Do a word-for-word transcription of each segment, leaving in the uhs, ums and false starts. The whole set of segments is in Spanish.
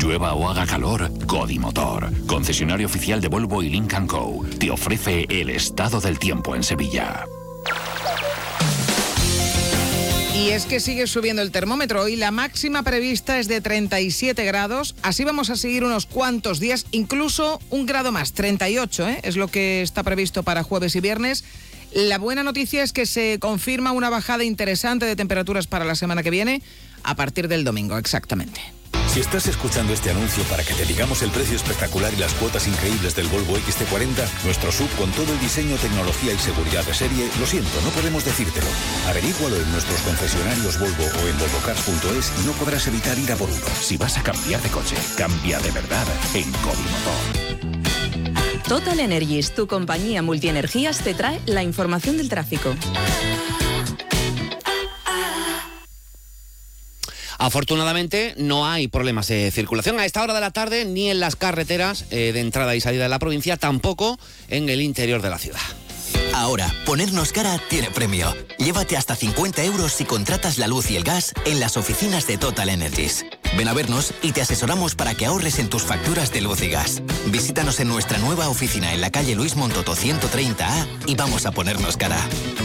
llueva o haga calor, Codimotor, concesionario oficial de Volvo y Lynk and Co, te ofrece el estado del tiempo en Sevilla. Y es que sigue subiendo el termómetro. Hoy la máxima prevista es de treinta y siete grados. Así vamos a seguir unos cuantos días, incluso un grado más, treinta y ocho, ¿eh? Es lo que está previsto para jueves y viernes. La buena noticia es que se confirma una bajada interesante de temperaturas para la semana que viene, a partir del domingo, exactamente. Si estás escuchando este anuncio para que te digamos el precio espectacular y las cuotas increíbles del Volvo equis ce cuarenta, nuestro sub con todo el diseño, tecnología y seguridad de serie, lo siento, no podemos decírtelo. Averígualo en nuestros concesionarios Volvo o en volvocars punto es y no podrás evitar ir a por uno. Si vas a cambiar de coche, cambia de verdad en Codimotor. Total Energies, tu compañía multienergías, te trae la información del tráfico. Afortunadamente no hay problemas de circulación a esta hora de la tarde, ni en las carreteras eh, de entrada y salida de la provincia, tampoco en el interior de la ciudad. Ahora, ponernos cara tiene premio. Llévate hasta cincuenta euros si contratas la luz y el gas en las oficinas de Total Energies. Ven a vernos y te asesoramos para que ahorres en tus facturas de luz y gas. Visítanos en nuestra nueva oficina en la calle Luis Montoto ciento treinta A y vamos a ponernos cara.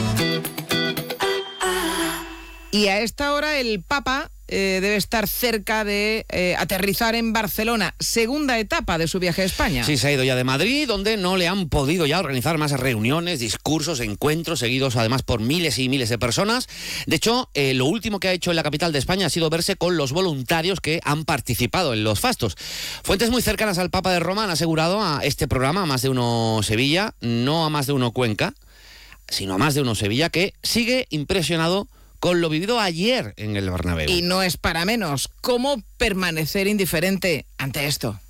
Y a esta hora el Papa eh, debe estar cerca de eh, aterrizar en Barcelona, segunda etapa de su viaje a España. Sí, se ha ido ya de Madrid, donde no le han podido ya organizar más reuniones, discursos, encuentros, seguidos además por miles y miles de personas. De hecho, eh, lo último que ha hecho en la capital de España ha sido verse con los voluntarios que han participado en los fastos. Fuentes muy cercanas al Papa de Roma han asegurado a este programa, a Más de Uno Sevilla, no a Más de Uno Cuenca, sino a Más de Uno Sevilla, que sigue impresionado con lo vivido ayer en el Bernabéu. Y no es para menos. ¿Cómo permanecer indiferente ante esto?